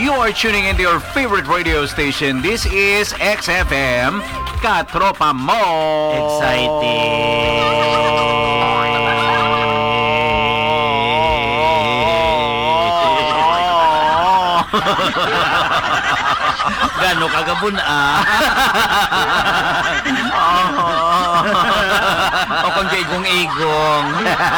You are tuning into your favorite radio station. This is XFM, Katropa Mo. Gano kagabun O kung igong-igong.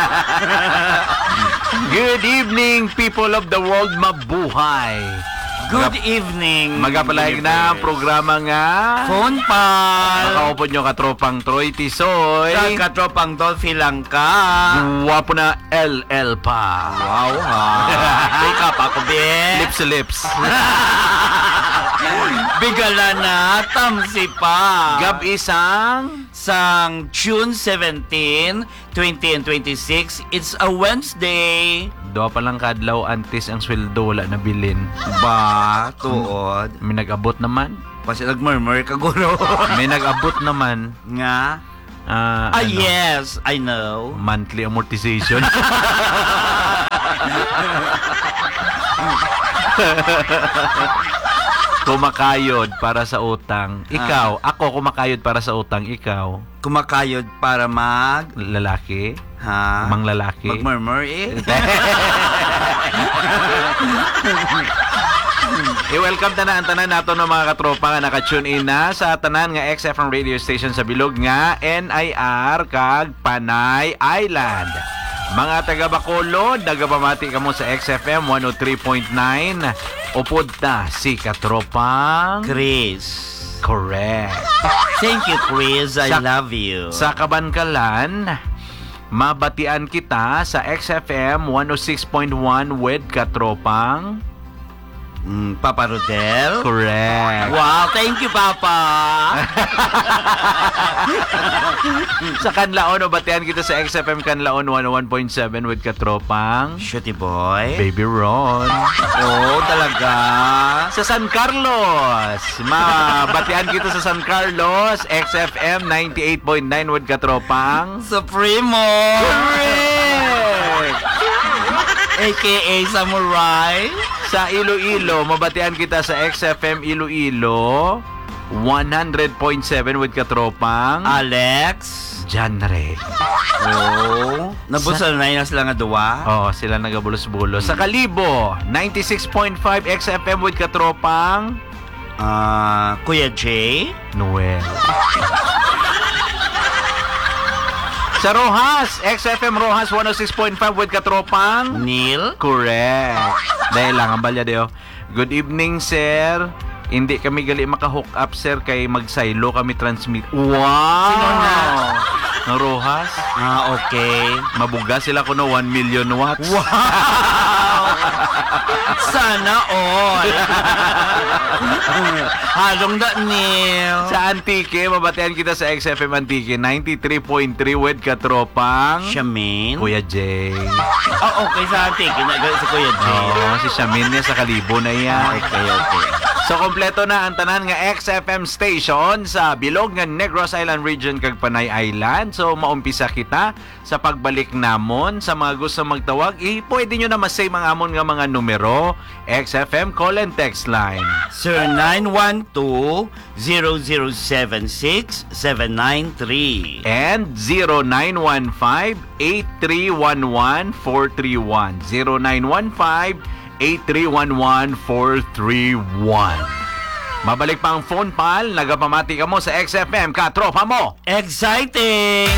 Good evening, people of the world. Mabuhay. Good evening. Magapalayag na ang programa nga Phone Pal. Nakaupo nyo katropang Troy Tisoy. Katropang Dolphy Langka. Wapo na LL pa. Wow ha. Ika pa ko be. Lips to lips. Bigala na tamsi pa. Gab isang sang June 17, 20 and 26. It's a Wednesday. doa pa lang kadlaw antes ang sweldo wala na bilin. Ba, tuod. May nag-abot naman. Kasi nag-murmur ka guro. May nag-abot naman. Nga? Yes, I know. Monthly amortization. Kumakayod para sa utang. Ikaw, ako kumakayod para sa utang. Ikaw, Kumakayod para lalaki, ha? mang lalaki. Mag-murmur I-welcome tanan nato ng mga katropa nga naka-tune in na sa tanan nga XFM radio station sa bilog nga NIR kag Panay Island. Mga taga Bacolod, nagapamati kamo sa XFM 103.9. Upod ta si katropang Chris. Correct. Thank you, Chris. I Sa- love you. Sa Kabankalan, mabatian kita sa XFM 106.1 with katropang Papa Rodel. Correct. Wow, thank you, Papa. Sa Kanlaon, batian kita sa XFM Kanlaon 101.7 with katropang Shooty boy. Baby Ron. Oh, talaga. Sa San Carlos, mabatian kita sa San Carlos, XFM 98.9 with katropang Supremo. Correct! AKA Samurai. Sa Iloilo, mabatian kita sa XFM Iloilo 100.7 with katropang Alex. Janre. Oh. Nabusan na yun sila nga duwa. Oh, sila nagabulos-bulos. Sa Kalibo, 96.5 XFM with katropang Kuya Jay. Noel. Sa Rojas, XFM Rojas 106.5 with katropang Neil. Correct. Dahil lang ang balya deo. Good evening, sir. Hindi kami gali maka-hook up, sir, kay magsaylo kami transmit. Wow! Sino na? Ng Rojas. Okay. Mabuga sila kuno 1 million watts. Wow! Sana all. Halong da, Neil. Sa Antique, mabatian kita sa XFM Antique 93.3 with katropang Shamin. Kuya Jay. Oh, okay, sa ating. Si Kuya Jay. Oh, si Shamin niya sa Kalibo na yan. Okay. So, kompleto na ang tanan nga XFM station sa bilog nga Negros Island Region kag Panay Island. So, maumpisa kita sa pagbalik namon. Sa mga gusto magtawag, pwede nyo na masave ang amon nga mga numero. XFM call and text line. Sir 912-0076-793. And 0915-8311-431. 0915-8311-431. Mabalik pa ang phone pal. Nagapamati ka mo sa XFM. Katropa mo. Exciting!